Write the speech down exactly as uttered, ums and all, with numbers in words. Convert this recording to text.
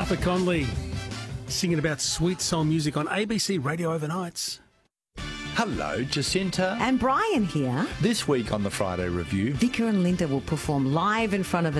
Arthur Conley singing about sweet soul music on A B C Radio Overnights. Hello, Jacinta. And Brian here. This week on the Friday Review, Vicar and Linda will perform live in front of